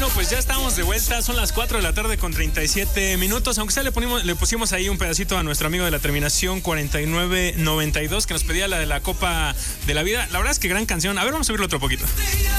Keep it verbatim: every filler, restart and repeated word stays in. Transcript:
pues ya estamos de vuelta. Son las cuatro de la tarde con treinta y siete minutos. Aunque sea le, ponimos, le pusimos ahí un pedacito a nuestro amigo de la terminación cuarenta y nueve noventa y dos que nos pedía la de la Copa de la Vida. La verdad es que gran canción. A ver, vamos a subirlo otro poquito.